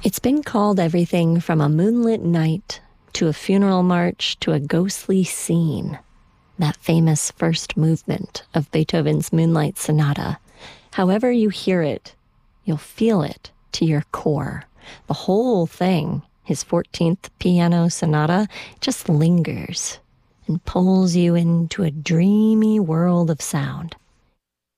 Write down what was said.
It's been called everything from a moonlit night to a funeral march to a ghostly scene. That famous first movement of Beethoven's Moonlight Sonata. However you hear it, you'll feel it to your core. The whole thing, his 14th piano sonata, just lingers and pulls you into a dreamy world of sound.